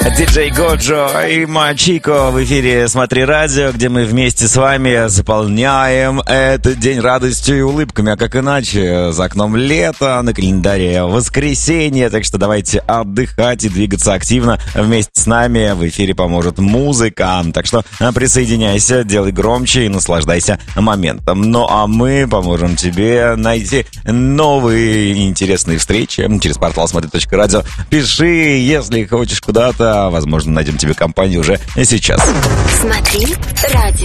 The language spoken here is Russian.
Диджей Годжо и Мачико в эфире «Смотри радио», где мы вместе с вами заполняем этот день радостью и улыбками. А как иначе? За окном лето, на календаре воскресенье. Так что давайте отдыхать и двигаться активно вместе с нами. В эфире поможет музыка. Так что присоединяйся, делай громче и наслаждайся моментом. Ну а мы поможем тебе найти новые интересные встречи через портал смотри.радио. Пиши, если хочешь куда-то. Возможно, найдем тебе компанию уже сейчас. Смотри радио.